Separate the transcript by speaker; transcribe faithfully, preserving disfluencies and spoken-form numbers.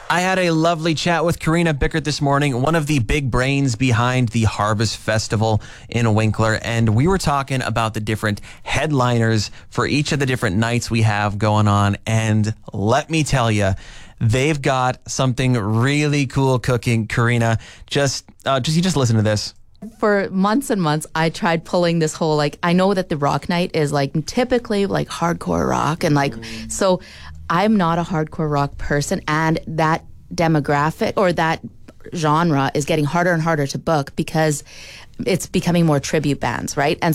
Speaker 1: I had a lovely chat with Karina Bickert this morning, one of the big brains behind the Harvest Festival in Winkler, and we were talking about the different headliners for each of the different nights we have going on, and let me tell you, they've got something really cool cooking. Karina, just, uh, just you just listen to this.
Speaker 2: For months and months, I tried pulling this whole, like, I know that the rock night is like typically like hardcore rock, and like, mm. so I'm not a hardcore rock person, and that demographic or that genre is getting harder and harder to book because it's becoming more tribute bands, right? And